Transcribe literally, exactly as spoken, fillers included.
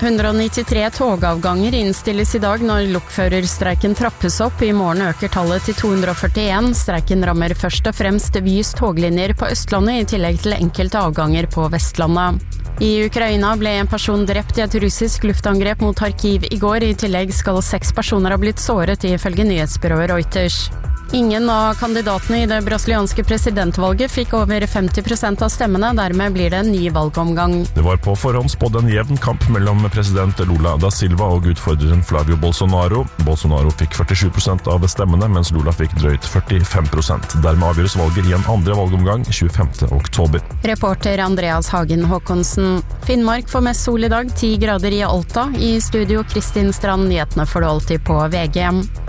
hundre nittitre togavganger innstilles i dag når lokførerstreiken trappes opp. I morgen øker tallet til to hundre førtien. Streiken rammer først og fremst Vys toglinjer på Østlandet, i tillegg til enkelte avganger på Vestlandet. I Ukraina ble en person drept i et russisk luftangrep mot Kharkiv i går. I tillegg skal seks personer ha blitt såret, ifølge nyhetsbyrået Reuters. Ingen av kandidatene i det brasilianske presidentvalget fikk over femti prosent av stemmene, dermed blir det en ny valgomgang. Det var på forhånd spådd en jevn kamp mellom president Lula da Silva og utfordreren Flavio Bolsonaro. Bolsonaro fikk førtisju prosent av stemmene, mens Lula fikk drøyt førtifem prosent. Dermed avgjøres valget i en andre valgomgang tjuefemte oktober. Reporter Andreas Hagen Håkonsen. Finnmark får mest sol i dag, ti grader i Alta. I studio Kristin Strand, nyhetene får du alltid på V G M.